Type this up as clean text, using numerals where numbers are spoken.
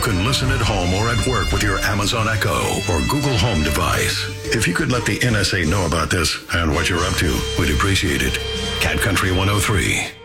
can listen at home or at work with your Amazon Echo or Google Home device. If you could let the NSA know about this and what you're up to, we'd appreciate it. Cat Country 103.